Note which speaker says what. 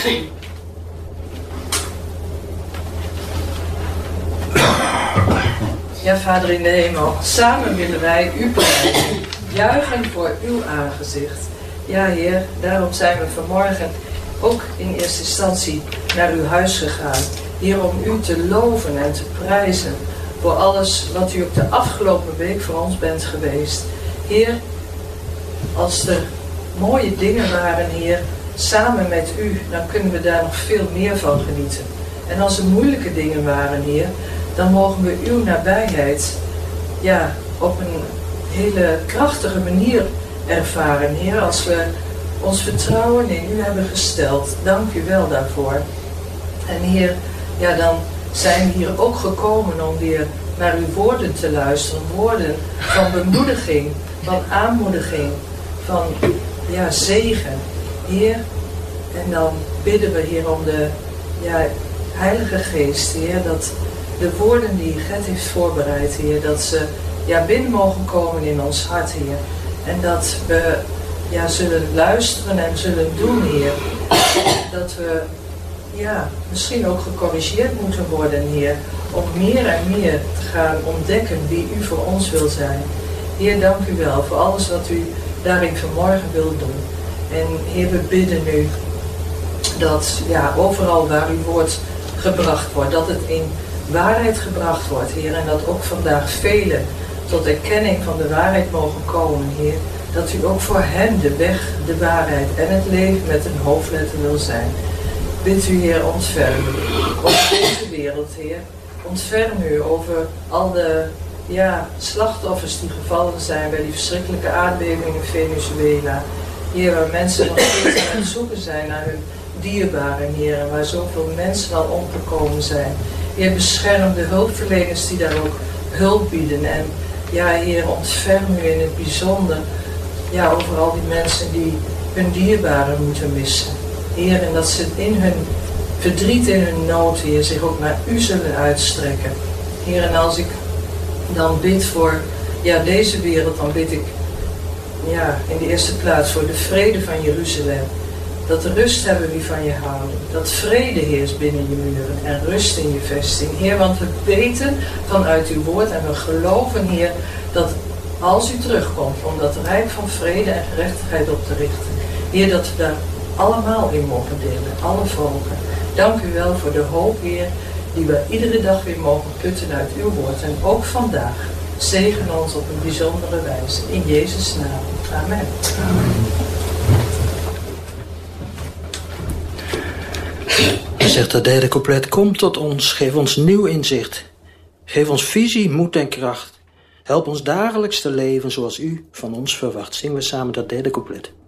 Speaker 1: Ja, Vader in de hemel, samen willen wij u prijzen, juichen voor uw aangezicht. Ja, Heer, daarom zijn we vanmorgen ook in eerste instantie naar uw huis gegaan. Heer, om u te loven en te prijzen voor alles wat u ook de afgelopen week voor ons bent geweest. Heer, als er mooie dingen waren, Heer, samen met u, dan kunnen we daar nog veel meer van genieten. En als er moeilijke dingen waren, Heer, dan mogen we uw nabijheid op een hele krachtige manier ervaren, Heer, als we ons vertrouwen in u hebben gesteld. Dank u wel daarvoor. En Heer, dan zijn we hier ook gekomen om weer naar uw woorden te luisteren. Woorden van bemoediging, van aanmoediging, van zegen. Heer, en dan bidden we, Heer, om de Heilige Geest, Heer, dat de woorden die Gert heeft voorbereid, Heer, dat ze binnen mogen komen in ons hart, Heer. En dat we zullen luisteren en zullen doen, Heer. Dat we misschien ook gecorrigeerd moeten worden, Heer. Om meer en meer te gaan ontdekken wie u voor ons wil zijn. Heer, dank u wel voor alles wat u daarin vanmorgen wilt doen. En Heer, we bidden nu dat overal waar uw woord gebracht wordt, dat het in waarheid gebracht wordt, Heer. En dat ook vandaag velen tot erkenning van de waarheid mogen komen, Heer. Dat u ook voor hen de weg, de waarheid en het leven met een hoofdletter wil zijn. Bid u, Heer, ontferm over deze wereld, Heer. Ontferm u over al de slachtoffers die gevallen zijn bij die verschrikkelijke aardbeving in Venezuela. Heer, waar mensen nog steeds aan het zoeken zijn naar hun dierbaren, Heer. En waar zoveel mensen al omgekomen zijn. Heer, bescherm de hulpverleners die daar ook hulp bieden. En Heer, ontferm u in het bijzonder over al die mensen die hun dierbaren moeten missen. Heer, en dat ze in hun verdriet, in hun nood, Heer, zich ook naar u zullen uitstrekken. Heer, en als ik dan bid voor deze wereld, dan bid ik in de eerste plaats voor de vrede van Jeruzalem. Dat de rust hebben wie van je houden. Dat vrede heerst binnen je muren en rust in je vesting. Heer, want we weten vanuit uw woord en we geloven, Heer, dat als u terugkomt om dat rijk van vrede en gerechtigheid op te richten. Heer, dat we daar allemaal in mogen delen, alle volken. Dank u wel voor de hoop, Heer, die we iedere dag weer mogen putten uit uw woord. En ook vandaag. Zegen ons op een bijzondere wijze. In Jezus' naam. Amen. Amen.
Speaker 2: Dan zegt het derde couplet: kom tot ons, geef ons nieuw inzicht. Geef ons visie, moed en kracht. Help ons dagelijks te leven zoals u van ons verwacht. Zingen we samen dat derde couplet.